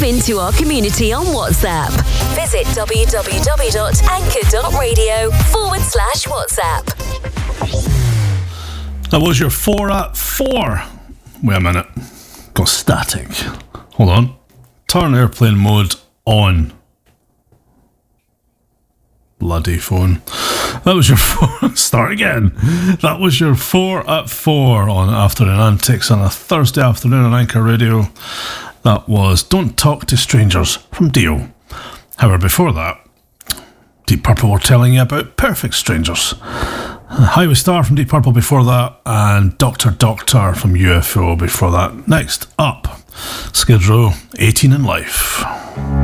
into our community on WhatsApp. Visit www.anchor.radio/WhatsApp. That was your 4 at 4. Wait a minute. Got static. Hold on. Turn airplane mode on. Bloody phone. That was your 4. Start again. That was your 4 at 4 on Afternoon Antics on a Thursday afternoon on Anchor Radio. That was Don't Talk to Strangers from Dio. However, before that, Deep Purple were telling you about Perfect Strangers. Highway Star from Deep Purple before that, and Dr. Doctor from UFO before that. Next up, Skid Row, 18 in Life.